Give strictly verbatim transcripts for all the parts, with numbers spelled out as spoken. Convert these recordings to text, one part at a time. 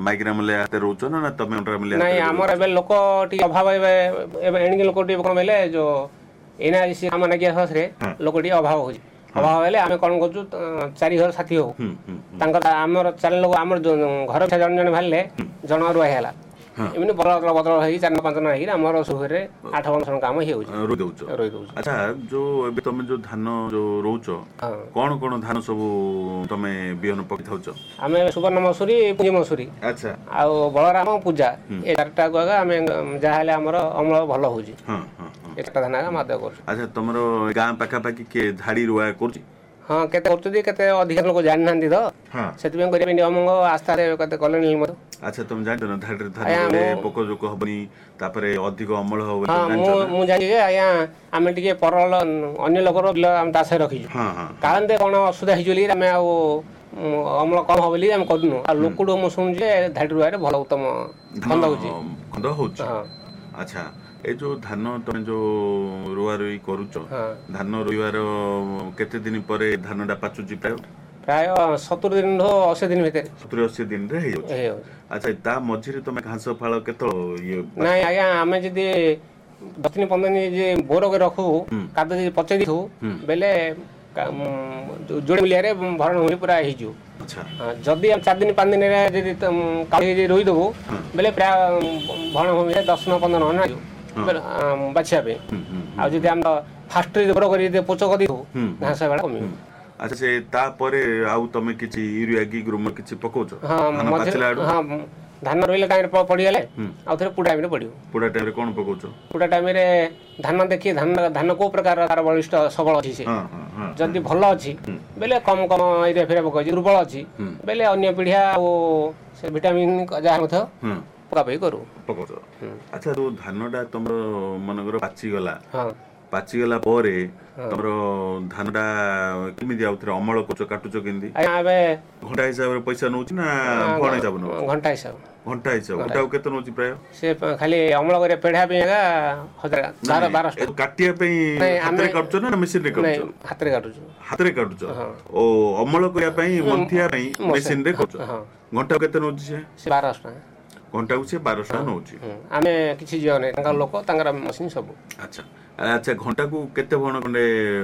माइग्रा मिले हाते रोच ना तमे अंडरा मिले नहीं हमर एबे लोक टी अभाव एबे एबे एणिक लोक टी कोन बेले जो एना इसी काम ना के हसरे लोक टी अभाव होई अभाव हेले आमे कोन करजु चारि घर साथी हो तांकर हमर चार लोक हमर घर जन जन भाले जन रुआ हेला एमनी बदल बदल है चार पांच जन है हमर सुहरे आठ वर्ष काम ही होउछ रोई दउछ रोई दउछ। अच्छा जो एबे तमे जो धान जो रोउछ कोन कोन धान सब तमे बिहन पकि थाउछ हमें सुवर्ण मसूरी पुंजी मसूरी अच्छा आ बलराम पूजा ए चारटा गगा हमें जा हेले हमर अमल भलो होउछ हां हां एकटा धान का मादे कर। अच्छा तमरो गां पाखा पाखी के झाड़ी रुआ करछि हाँ केते करछुदी केते अधिक लोक जानि नांदी तो हां सेति में करिबे नियम आस्था रे केते कॉलोनी मत। अच्छा तुम जानतो ना धाड़ी धाड़ी रे पोको जोको हबनी तापरे अधिक अमल होबे हां मु मु जानि जे आया हमें टिके परल अन्य लोकर बिल हम दासे रखिजु हां हां कारण दे कोन असुविधा हिजोली हमें आ अमल कम होबली हम करनु आ लोकुडो मु सुन जे धाड़ी रुआ रे भलो उत्तम खंद होछि खंद होछि हां। अच्छा ए जो धान तमे जो रुआ रुई करूछ धान रुइवार केते दिन परे धानडा पाचुची प्राय प्राय सत्तर दिन रो अस्सी दिन भीतर सत्तर अस्सी दिन रे हे अच्छा ता मझिरे तमे घास फाळ केतो ये नहीं आया हमें जदी दस दिन पंद्रह दिन जे बोर के रखू काद जे पचे दिथु बेले जोड़े मिलिया रे भरण होई पूरा ही जो। अच्छा जदी हम चार दिन पांच दिन रे जदी काली जे रोई दबो बेले प्राय भरण होई दस न पंद्रह न जो बाछिया पे आ जदी हम फास्ट रे बोर करी दे पोचो कदी हो घास वाला कमी। अच्छा से ता परे आउ तमे किछि यूरिया की ग्रोमर किछि पकोछ हां हां धान रोइले टाइम रे पड़ी गेले आ थरे पुडा टाइम रे पड़ियो पुडा टाइम रे कोन पकोछ पुडा टाइम रे धान देखि धान धान को प्रकार तार बलिष्ठ सबल अछि से हां हां जदी भलो अछि बेले कम कम एरिया फेरे पकोछ दुर्बल अछि बेले अन्य पीढ़िया ओ से विटामिन जा मथ पका पे करू पकोछ। अच्छा तो धानडा तमरो मनगर पाची गला हां पाची गला परे तमरो धानडा किमि दिया उतरे अमल कोच काटुचो किंदी आबे घंटा हिसाब रे पैसा नउची ना फण हिसाब नो घंटा हिसाब घंटा हिसाब घंटा केते नउची प्राय से खाली अमल करे पेढ़ा पेगा हजार बारह सौ काटिया पे हातरे काटुचो ना मशीन रे काटुचो हातरे काटुचो हातरे काटुचो ओ अमल करिया पे मंथिया पे मशीन रे काटुचो घंटा केते नउची से बारह सौ घंटा को से बारह सौ नउची आमे किछि जियो नै तांका लोक तांका मशीन सब। अच्छा अच्छा घंटा को केते भण कंडे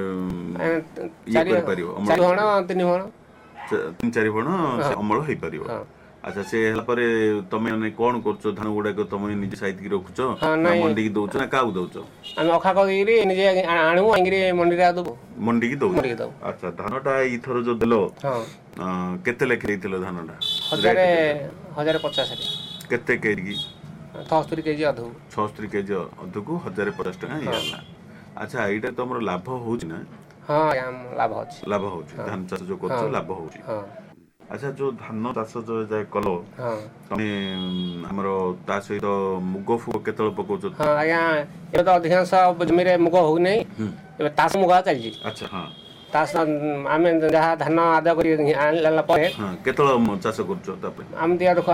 ये कर परियो चार भण तीन भण तीन चार भण से अमल होई परियो। अच्छा से हला परे तमे ने कोन करछो धान गुडा को तमे निजे साइड की रखुछो ना मंडी की दउछो ना काउ दउछो हम अखा करी निजे आणु अंगरी मंडी रा दबो मंडी की दउ मंडी दउ। अच्छा धानटा ई थरो जो देलो हां केते लेख देथिलो धानटा हजार हजार पचास रे केते केजी छहत्तर केजी अधु छहत्तर केजी अधु को हजार पचास टका हिला। अच्छा एटा तमरो लाभ होउछ ना हां लाभ होछ लाभ होछ धान चाष जो करछो लाभ होछ। अच्छा जो धान चाष जो जाय कलो हां तमे हमरो ता सहित मुगो फुगो केतल पकोछ हां आया ए तो अधिकांश जमी रे मुगो हो नै ए तास मुगा चल जी। अच्छा हां तास आमे जहा धान आदा करी आनला परे हां केतल चाष करछो तापे आम दिया देखो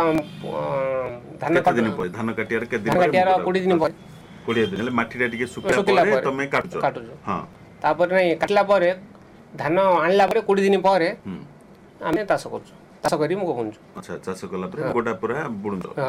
धान कट दिन परे धान काटियार के दिन काटियार बीस दिन परे बीस दिन ले माटीटा टिके सुखला परे तमे काटछो काटछो हां तापर नै काटला परे धान आनला परे बीस दिन परे आमे तास करछो तास करी मुगो बुनछो। अच्छा चाष कला परे गोटा पूरा बुनछो।